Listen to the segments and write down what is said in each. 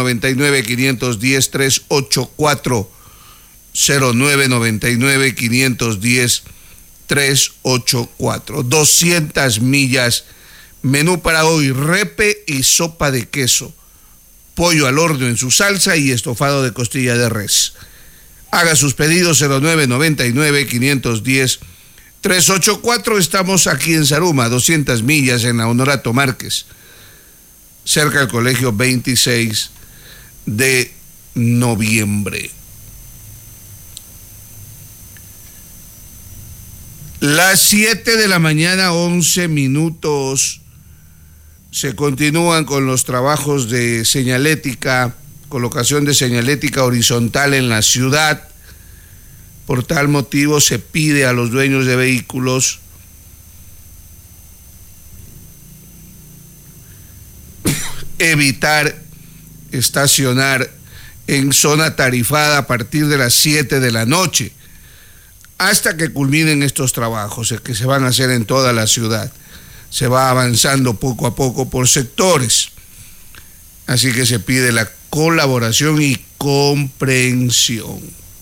0999-510-384. 0999-510-384. 200 millas. Menú para hoy: repe y sopa de queso, pollo al horno en su salsa y estofado de costilla de res. Haga sus pedidos 0999-510-384. Estamos aquí en Zaruma, 200 millas en la Honorato Márquez, cerca del colegio 26 de noviembre. Las 7 de la mañana, 11 minutos. Se continúan con los trabajos de señalética, colocación de señalética horizontal en la ciudad. Por tal motivo se pide a los dueños de vehículos evitar estacionar en zona tarifada a partir de las 7 de la noche hasta que culminen estos trabajos que se van a hacer en toda la ciudad. Se va avanzando poco a poco por sectores. Así que se pide la colaboración y comprensión.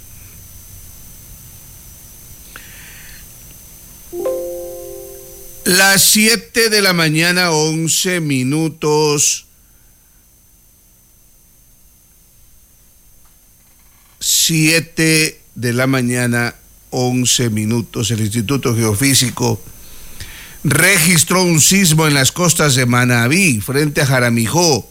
Las 7 de la mañana, 11 minutos. 7 de la mañana, 11 minutos. El Instituto Geofísico registró un sismo en las costas de Manabí, frente a Jaramijó.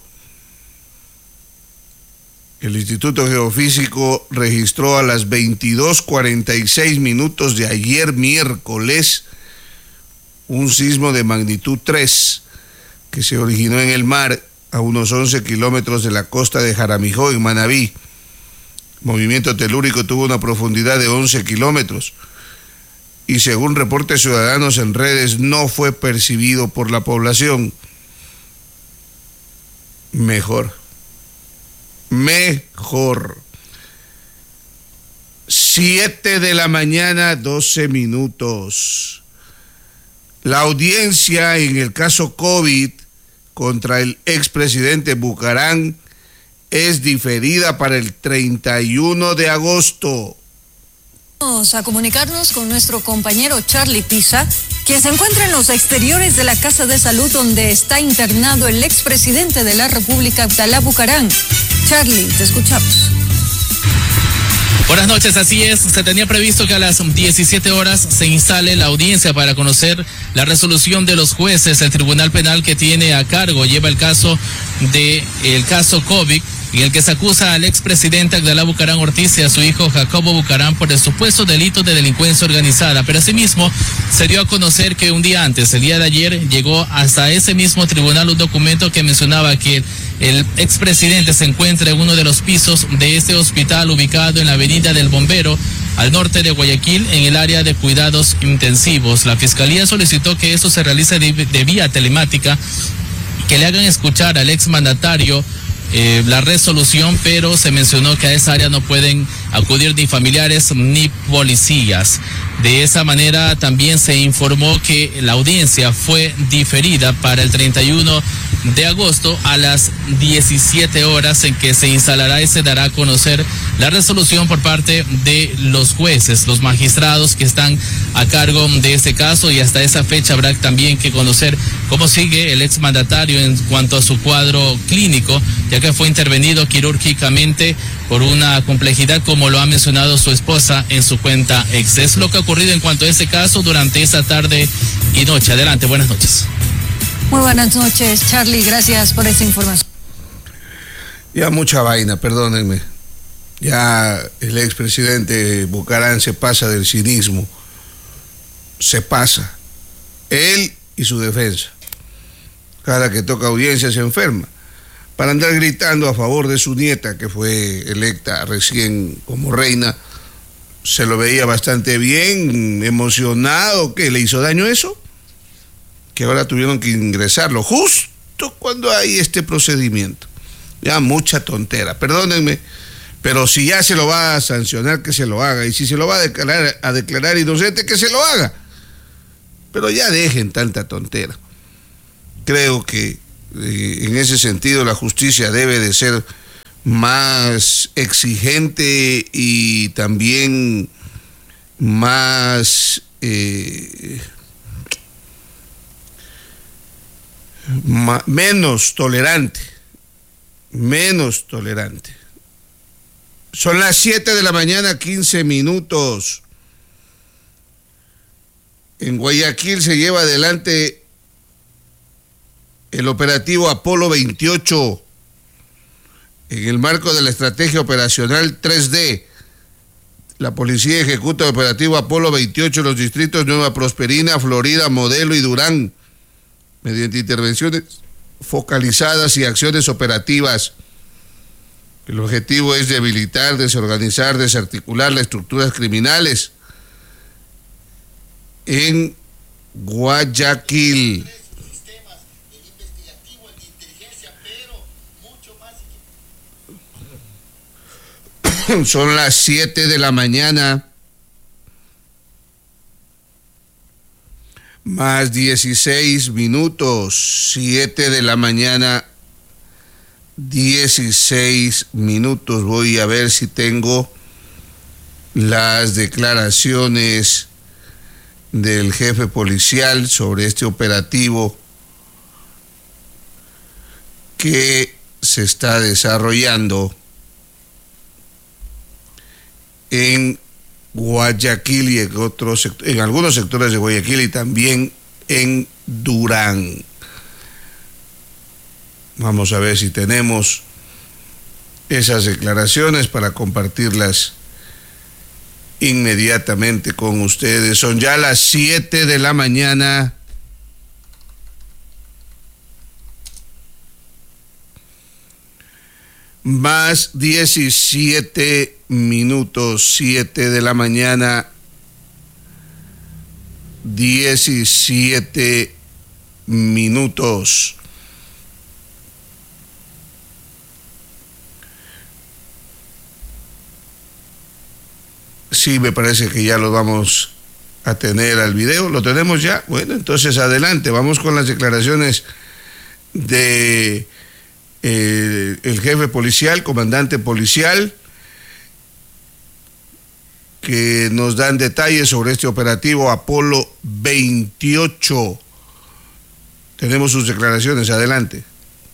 El Instituto Geofísico registró a las 22:46 minutos de ayer miércoles un sismo de magnitud 3 que se originó en el mar a unos 11 kilómetros de la costa de Jaramijó, en Manabí. El movimiento telúrico tuvo una profundidad de 11 kilómetros. Y según reportes ciudadanos en redes, no fue percibido por la población. Mejor. 7 de la mañana, 12 minutos. La audiencia en el caso COVID contra el expresidente Bucaram es diferida para el 31 de agosto. Vamos a comunicarnos con nuestro compañero Charlie Pisa, quien se encuentra en los exteriores de la Casa de Salud donde está internado el expresidente de la República, Abdalá Bucaram. Charlie, te escuchamos. Buenas noches, así es. Se tenía previsto que a las 17 horas se instale la audiencia para conocer la resolución de los jueces. El Tribunal Penal que tiene a cargo lleva el caso COVID, en el que se acusa al expresidente Abdalá Bucaram Ortiz y a su hijo Jacobo Bucaram por el supuesto delito de delincuencia organizada. Pero asimismo se dio a conocer que un día antes, el día de ayer, llegó hasta ese mismo tribunal un documento que mencionaba que el expresidente se encuentra en uno de los pisos de este hospital ubicado en la Avenida del Bombero, al norte de Guayaquil, en el área de cuidados intensivos. La Fiscalía solicitó que eso se realice de vía telemática, que le hagan escuchar al exmandatario la resolución, pero se mencionó que a esa área no pueden acudir ni familiares ni policías. De esa manera también se informó que la audiencia fue diferida para el 31 de agosto a las 17 horas, en que se instalará y se dará a conocer la resolución por parte de los jueces, los magistrados que están a cargo de este caso, y hasta esa fecha habrá también que conocer cómo sigue el exmandatario en cuanto a su cuadro clínico, ya que fue intervenido quirúrgicamente por una complejidad, como lo ha mencionado su esposa en su cuenta ex. Es lo que ha ocurrido en cuanto a este caso durante esta tarde y noche. Adelante, buenas noches. Muy buenas noches, Charlie, gracias por esa información. Ya mucha vaina, perdónenme. Ya el expresidente Bucaram se pasa del cinismo. Se pasa. Él y su defensa. Cada que toca audiencia se enferma. Para andar gritando a favor de su nieta, que fue electa recién como reina, se lo veía bastante bien, emocionado. ¿Qué le hizo daño eso? Que ahora tuvieron que ingresarlo justo cuando hay este procedimiento. Ya mucha tontera, perdónenme, pero si ya se lo va a sancionar, que se lo haga, y si se lo va a declarar inocente, que se lo haga. Pero ya dejen tanta tontera. Creo que en ese sentido la justicia debe de ser más exigente y también más menos tolerante. Son las 7 de la mañana, 15 minutos. En Guayaquil se lleva adelante el operativo Apolo 28 en el marco de la estrategia operacional 3D. La policía ejecuta el operativo Apolo 28 en los distritos Nueva Prosperina, Florida, Modelo y Durán, mediante intervenciones focalizadas y acciones operativas. El objetivo es debilitar, desorganizar, desarticular las estructuras criminales en Guayaquil. Son las 7 de la mañana, más 16 minutos, 7 de la mañana, 16 minutos. Voy a ver si tengo las declaraciones del jefe policial sobre este operativo que se está desarrollando en Guayaquil y en algunos sectores de Guayaquil y también en Durán. Vamos a ver si tenemos esas declaraciones para compartirlas inmediatamente con ustedes. Son ya las 7 de la mañana. Más 17 minutos, 7 de la mañana, 17 minutos. Sí, me parece que ya lo vamos a tener al video. ¿Lo tenemos ya? Bueno, entonces adelante, vamos con las declaraciones de el jefe policial, comandante policial, que nos dan detalles sobre este operativo Apolo 28. Tenemos sus declaraciones, adelante.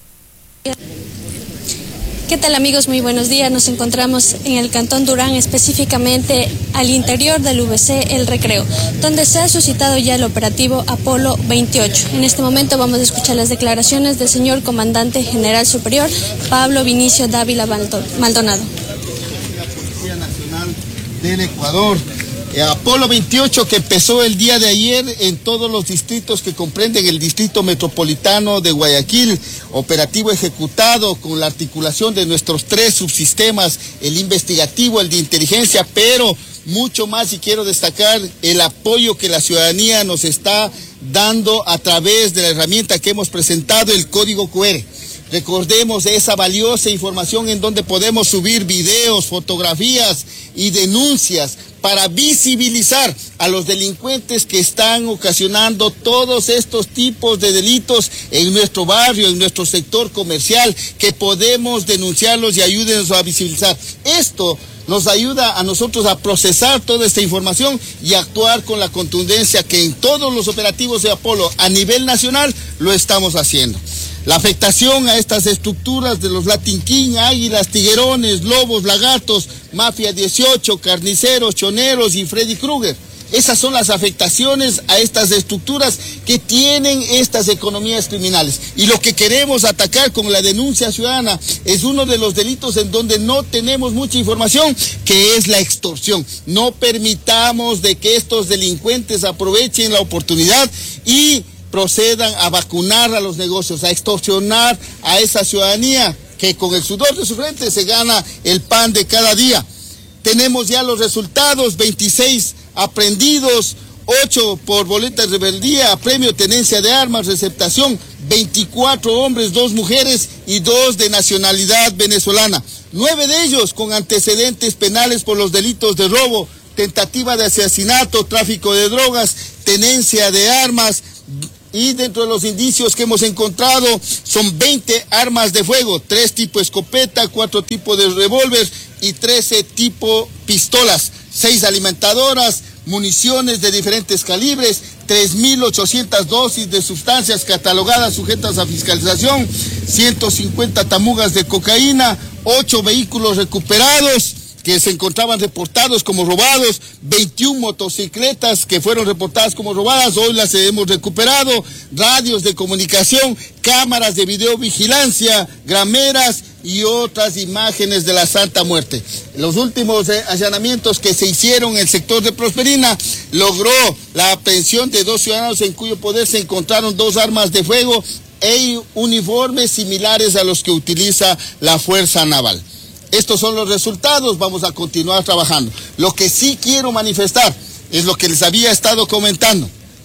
¿Qué tal, amigos? Muy buenos días. Nos encontramos en el Cantón Durán, específicamente al interior del VC El Recreo, donde se ha suscitado ya el operativo Apolo 28. En este momento vamos a escuchar las declaraciones del señor comandante general superior Pablo Vinicio Dávila Maldonado. La Policía Nacional del Ecuador. Apolo 28, que empezó el día de ayer en todos los distritos que comprenden el distrito metropolitano de Guayaquil, operativo ejecutado con la articulación de nuestros 3 subsistemas, el investigativo, el de inteligencia, pero mucho más, y quiero destacar el apoyo que la ciudadanía nos está dando a través de la herramienta que hemos presentado, el código QR. Recordemos esa valiosa información en donde podemos subir videos, fotografías y denuncias para visibilizar a los delincuentes que están ocasionando todos estos tipos de delitos en nuestro barrio, en nuestro sector comercial, que podemos denunciarlos y ayúdenos a visibilizar. Esto nos ayuda a nosotros a procesar toda esta información y actuar con la contundencia que en todos los operativos de Apolo a nivel nacional lo estamos haciendo. La afectación a estas estructuras de los Latin King, Águilas, Tiguerones, Lobos, Lagartos, Mafia 18, Carniceros, Choneros y Freddy Krueger. Esas son las afectaciones a estas estructuras que tienen estas economías criminales. Y lo que queremos atacar con la denuncia ciudadana es uno de los delitos en donde no tenemos mucha información, que es la extorsión. No permitamos de que estos delincuentes aprovechen la oportunidad y procedan a vacunar a los negocios, a extorsionar a esa ciudadanía que con el sudor de su frente se gana el pan de cada día. Tenemos ya los resultados: 26 aprehendidos, 8 por boleta de rebeldía, premio tenencia de armas, receptación, 24 hombres, 2 mujeres y 2 de nacionalidad venezolana. 9 de ellos con antecedentes penales por los delitos de robo, tentativa de asesinato, tráfico de drogas, tenencia de armas, Y dentro de los indicios que hemos encontrado son 20 armas de fuego, 3 tipo escopeta, 4 tipos de revólver y 13 tipo pistolas, 6 alimentadoras, municiones de diferentes calibres, 3.800 dosis de sustancias catalogadas sujetas a fiscalización, 150 tamugas de cocaína, 8 vehículos recuperados que se encontraban reportados como robados, 21 motocicletas que fueron reportadas como robadas, hoy las hemos recuperado, radios de comunicación, cámaras de videovigilancia, grameras y otras imágenes de la Santa Muerte. Los últimos allanamientos que se hicieron en el sector de Prosperina logró la aprehensión de 2 ciudadanos en cuyo poder se encontraron 2 armas de fuego e uniformes similares a los que utiliza la Fuerza Naval. Estos son los resultados, vamos a continuar trabajando. Lo que sí quiero manifestar es lo que les había estado comentando.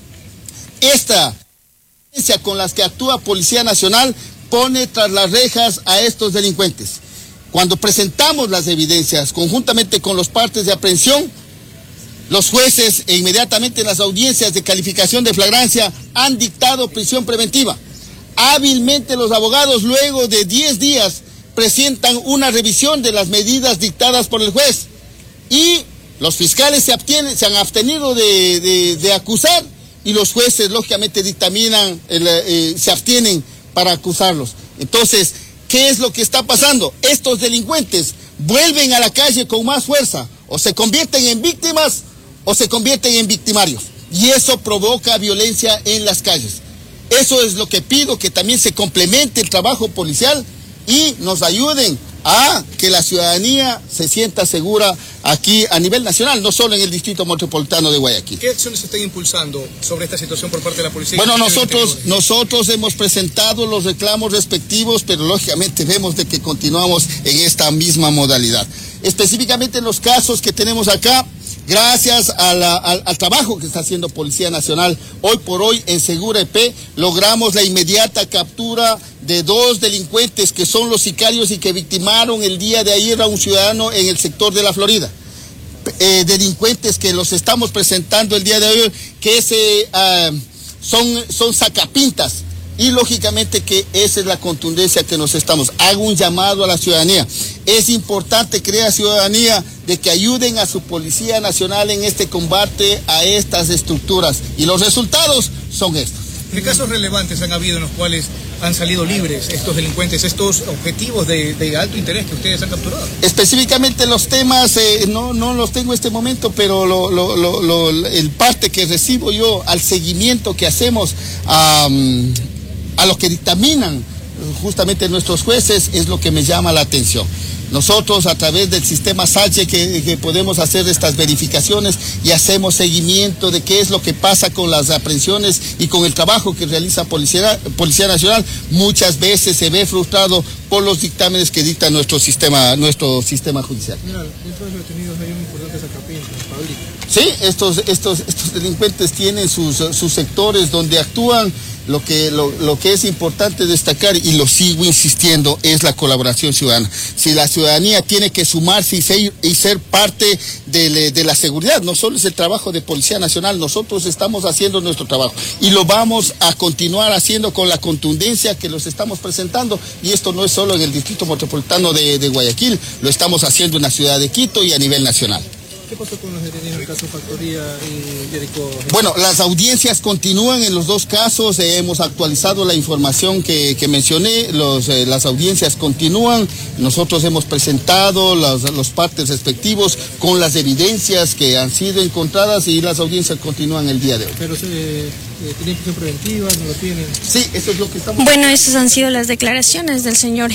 Esta violencia con las que actúa Policía Nacional pone tras las rejas a estos delincuentes. Cuando presentamos las evidencias conjuntamente con los partes de aprehensión, los jueces e inmediatamente en las audiencias de calificación de flagrancia han dictado prisión preventiva. Hábilmente los abogados luego de 10 días presentan una revisión de las medidas dictadas por el juez y los fiscales se han abstenido de acusar y los jueces lógicamente dictaminan, se abstienen para acusarlos. Entonces, ¿qué es lo que está pasando? Estos delincuentes vuelven a la calle con más fuerza, o se convierten en víctimas o se convierten en victimarios y eso provoca violencia en las calles. Eso es lo que pido, que también se complemente el trabajo policial y nos ayuden a que la ciudadanía se sienta segura aquí a nivel nacional, no solo en el Distrito Metropolitano de Guayaquil. ¿Qué acciones se están impulsando sobre esta situación por parte de la policía? Bueno, nosotros hemos presentado los reclamos respectivos, pero lógicamente vemos de que continuamos en esta misma modalidad. Específicamente en los casos que tenemos acá, gracias al trabajo que está haciendo Policía Nacional, hoy por hoy en Segura EP logramos la inmediata captura de 2 delincuentes que son los sicarios y que victimaron el día de ayer a un ciudadano en el sector de la Florida. Delincuentes que los estamos presentando el día de hoy, que son sacapintas. Y lógicamente que esa es la contundencia que nos estamos. Hago un llamado a la ciudadanía. Es importante crear ciudadanía de que ayuden a su Policía Nacional en este combate a estas estructuras. Y los resultados son estos. ¿Qué casos relevantes han habido en los cuales han salido libres estos delincuentes, estos objetivos de alto interés que ustedes han capturado? Específicamente los temas, no los tengo en este momento, pero el parte que recibo yo al seguimiento que hacemos a lo que dictaminan justamente nuestros jueces es lo que me llama la atención. Nosotros a través del sistema SACHE que podemos hacer estas verificaciones y hacemos seguimiento de qué es lo que pasa con las aprehensiones y con el trabajo que realiza Policía Nacional, muchas veces se ve frustrado por los dictámenes que dicta nuestro sistema judicial. Mira, dentro de los detenidos hay un importante sacapinta, Pablito. Sí, estos delincuentes tienen sus sectores donde actúan. Lo que es importante destacar, y lo sigo insistiendo, es la colaboración ciudadana. Si la ciudadanía tiene que sumarse y ser parte de la seguridad, no solo es el trabajo de Policía Nacional, nosotros estamos haciendo nuestro trabajo y lo vamos a continuar haciendo con la contundencia que los estamos presentando, y esto no es solo en el Distrito Metropolitano de Guayaquil, lo estamos haciendo en la ciudad de Quito y a nivel nacional. ¿Qué pasó con los detenidos en el caso Factoría y Jericó? Bueno, las audiencias continúan en los 2 casos, hemos actualizado la información que mencioné, las audiencias continúan, nosotros hemos presentado los partes respectivos con las evidencias que han sido encontradas y las audiencias continúan el día de hoy. ¿Pero tienen prisión preventiva, no lo tienen? Sí, eso es lo que estamos... Bueno, esas han sido las declaraciones del señor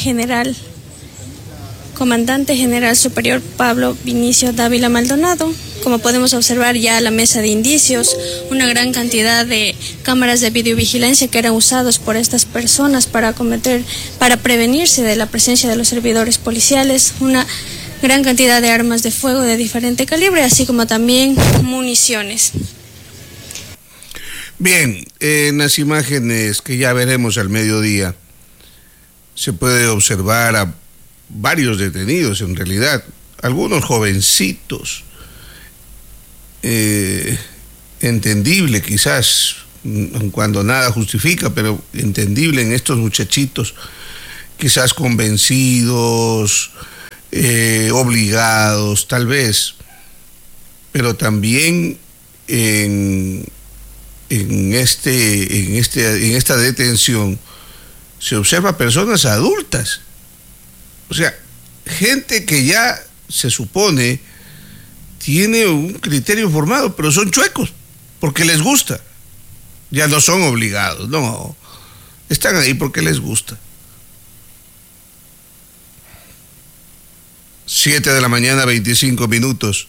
Comandante General Superior Pablo Vinicio Dávila Maldonado. Como podemos observar ya la mesa de indicios, una gran cantidad de cámaras de videovigilancia que eran usados por estas personas para prevenirse de la presencia de los servidores policiales, una gran cantidad de armas de fuego de diferente calibre, así como también municiones. Bien, en las imágenes que ya veremos al mediodía, se puede observar a varios detenidos en realidad, algunos jovencitos, entendible quizás cuando nada justifica, pero entendible en estos muchachitos, quizás convencidos, obligados, tal vez, pero también en esta detención se observa personas adultas, o sea, gente que ya se supone tiene un criterio formado, pero son chuecos, porque les gusta. Ya no son obligados, no. Están ahí porque les gusta. 7 de la mañana, 25 minutos.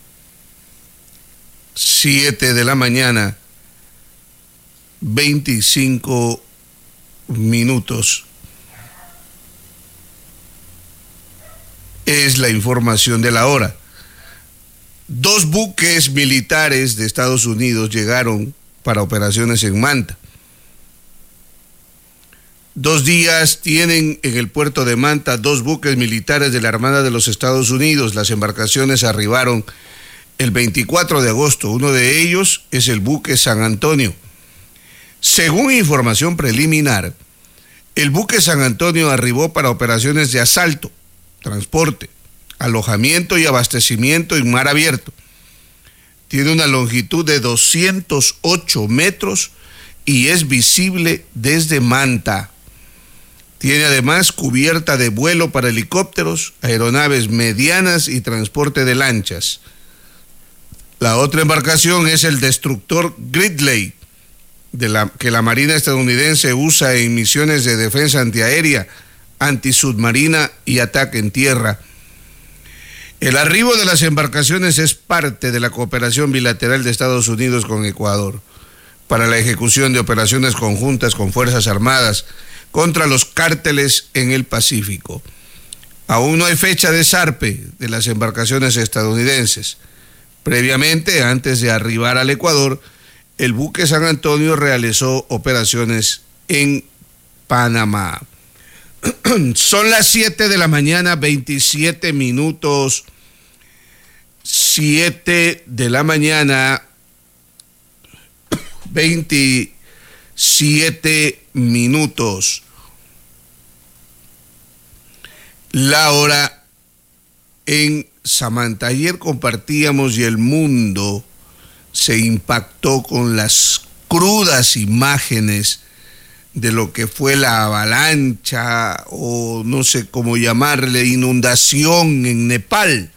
7 de la mañana, 25 minutos. Es la información de la hora. 2 buques militares de Estados Unidos llegaron para operaciones en Manta. 2 días tienen en el puerto de Manta 2 buques militares de la Armada de los Estados Unidos. Las embarcaciones arribaron el 24 de agosto. Uno de ellos es el buque San Antonio. Según información preliminar, el buque San Antonio arribó para operaciones de asalto, transporte, alojamiento y abastecimiento en mar abierto. Tiene una longitud de 208 metros y es visible desde Manta. Tiene además cubierta de vuelo para helicópteros, aeronaves medianas y transporte de lanchas. La otra embarcación es el destructor Gridley, que la Marina estadounidense usa en misiones de defensa antiaérea, antisubmarina y ataque en tierra. El arribo de las embarcaciones es parte de la cooperación bilateral de Estados Unidos con Ecuador para la ejecución de operaciones conjuntas con Fuerzas Armadas contra los cárteles en el Pacífico. Aún no hay fecha de zarpe de las embarcaciones estadounidenses. Previamente, antes de arribar al Ecuador, el buque San Antonio realizó operaciones en Panamá. Son las 7 de la mañana, 27 minutos. 7 de la mañana, 27 minutos. La hora en Samantha. Ayer compartíamos y el mundo se impactó con las crudas imágenes de lo que fue la avalancha o no sé cómo llamarle, inundación en Nepal.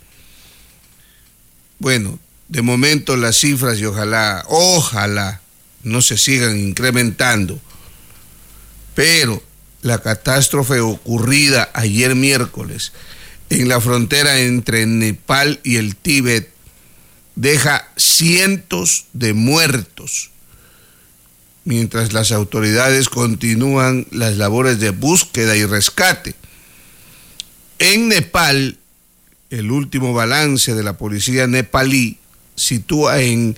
Bueno, de momento las cifras y ojalá no se sigan incrementando, pero la catástrofe ocurrida ayer miércoles en la frontera entre Nepal y el Tíbet deja cientos de muertos, mientras las autoridades continúan las labores de búsqueda y rescate. En Nepal, el último balance de la policía nepalí sitúa en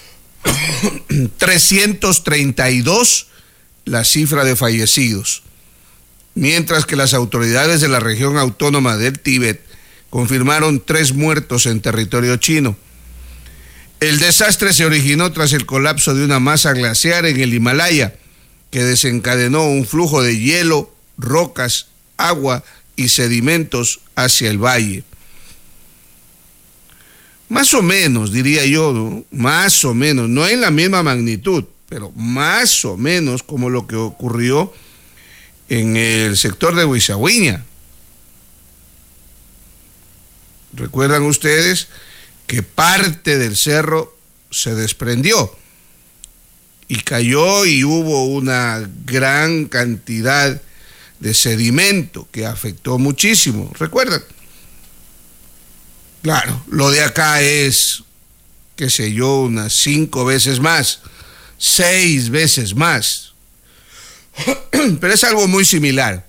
332 la cifra de fallecidos, mientras que las autoridades de la región autónoma del Tíbet confirmaron 3 muertos en territorio chino. El desastre se originó tras el colapso de una masa glaciar en el Himalaya, que desencadenó un flujo de hielo, rocas, agua y sedimentos hacia el valle. Más o menos, diría yo, ¿no? Más o menos, no en la misma magnitud, pero más o menos como lo que ocurrió en el sector de Huizahuiña. ¿Recuerdan ustedes que parte del cerro se desprendió y cayó y hubo una gran cantidad de sedimento que afectó muchísimo? ¿Recuerdan? Claro, lo de acá es, qué sé yo, unas 5 veces más, 6 veces más. Pero es algo muy similar.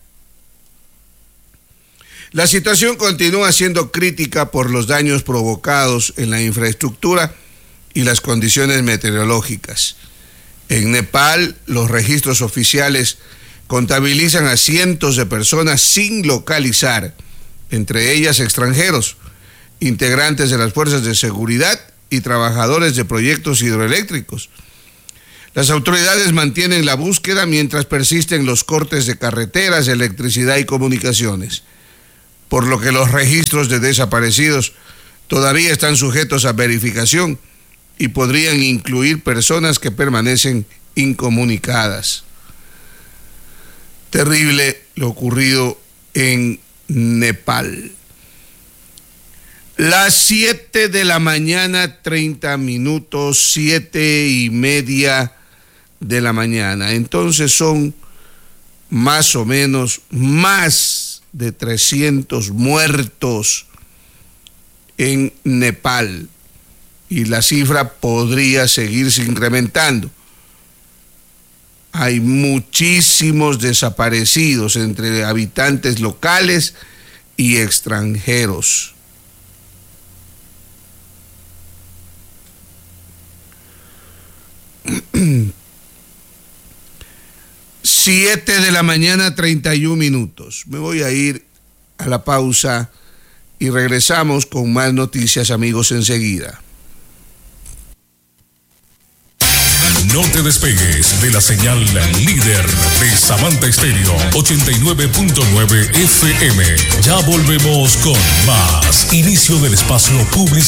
La situación continúa siendo crítica por los daños provocados en la infraestructura y las condiciones meteorológicas. En Nepal, los registros oficiales contabilizan a cientos de personas sin localizar, entre ellas extranjeros, integrantes de las fuerzas de seguridad y trabajadores de proyectos hidroeléctricos. Las autoridades mantienen la búsqueda mientras persisten los cortes de carreteras, electricidad y comunicaciones, por lo que los registros de desaparecidos todavía están sujetos a verificación y podrían incluir personas que permanecen incomunicadas. Terrible lo ocurrido en Nepal. Las 7 de la mañana, 30 minutos, 7:30 de la mañana. Entonces son más o menos más de 300 muertos en Nepal y la cifra podría seguirse incrementando. Hay muchísimos desaparecidos entre habitantes locales y extranjeros. Siete de la mañana, 31 minutos. Me voy a ir a la pausa y regresamos con más noticias, amigos, enseguida. No te despegues de la señal líder de Samantha Estéreo 89.9 FM. Ya volvemos con más. Inicio del espacio publicitario.